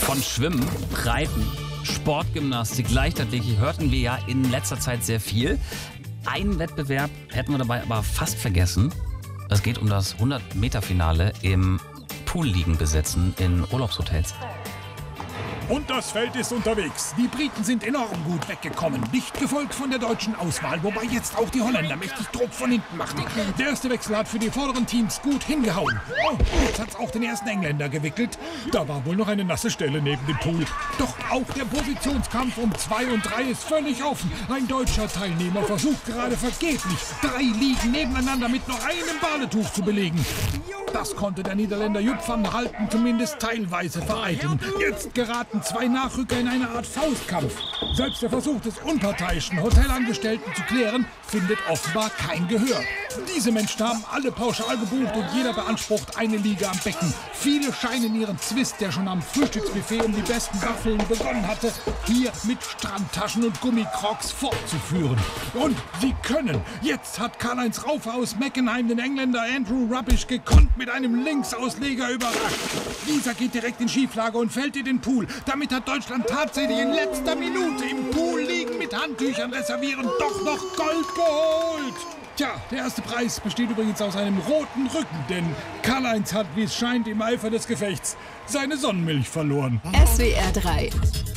Von Schwimmen, Reiten, Sportgymnastik, Leichtathletik hörten wir ja in letzter Zeit sehr viel. Einen Wettbewerb hätten wir dabei aber fast vergessen. Es geht um das 100-Meter-Finale im Poolliegen besetzen in Urlaubshotels. Und das Feld ist unterwegs. Die Briten sind enorm gut weggekommen. Dicht gefolgt von der deutschen Auswahl, wobei jetzt auch die Holländer mächtig Druck von hinten machen. Der erste Wechsel hat für die vorderen Teams gut hingehauen. Oh, jetzt hat's auch den ersten Engländer gewickelt. Da war wohl noch eine nasse Stelle neben dem Pool. Doch auch der Positionskampf um 2 und 3 ist völlig offen. Ein deutscher Teilnehmer versucht gerade vergeblich, 3 Liegen nebeneinander mit nur einem Badetuch zu belegen. Das konnte der Niederländer Joep van der Halten zumindest teilweise vereiteln. Jetzt geraten 2 Nachrücker in eine Art Faustkampf. Selbst der Versuch des unparteiischen Hotelangestellten zu klären, findet offenbar kein Gehör. Diese Menschen haben alle pauschal gebucht und jeder beansprucht eine Liege am Becken. Viele scheinen ihren Zwist, der schon am Frühstücksbuffet um die besten Waffeln begonnen hatte, hier mit Strandtaschen und Gummicrocs fortzuführen. Und sie können. Jetzt hat Karl-Heinz Raufer aus Meckenheim den Engländer Andrew Rubbish gekonnt mit einem Linksausleger überrascht. Dieser geht direkt in Schieflage und fällt in den Pool. Damit hat Deutschland tatsächlich in letzter Minute im Pool liegen mit Handtüchern reservieren doch noch Gold geholt. Tja, der erste Preis besteht übrigens aus einem roten Rücken, denn Karl-Heinz hat, wie es scheint, im Eifer des Gefechts seine Sonnenmilch verloren. SWR 3